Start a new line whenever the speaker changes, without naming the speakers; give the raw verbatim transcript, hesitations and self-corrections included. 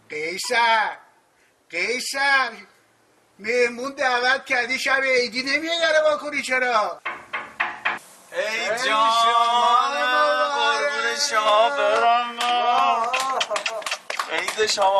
قیصر قیصر مهمون دعوت کردی شب عیدی نمیای یاره بکنی چرا؟
ای جان قربون شما برم عید شما